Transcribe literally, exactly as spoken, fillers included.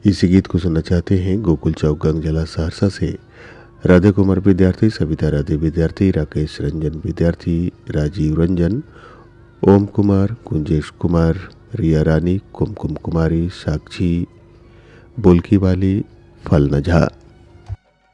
इसी गीत को सुनना चाहते हैं गोकुल चौक गंगजला सहरसा से राधे कुमार विद्यार्थी, सविता राधे विद्यार्थी, राकेश रंजन विद्यार्थी, राजीव रंजन, ओम कुमार, कुंजेश कुमार, रिया रानी, कुमकुम कुमारी, साक्षी, बोलकी वाली, फलना झा।